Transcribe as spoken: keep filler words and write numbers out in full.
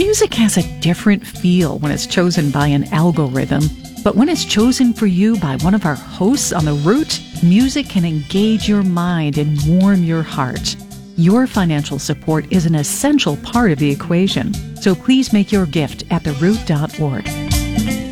Music has a different feel when it's chosen by an algorithm, but when it's chosen for you by one of our hosts on The Root, music can engage your mind and warm your heart. Your financial support is an essential part of the equation, so please make your gift at the root dot org.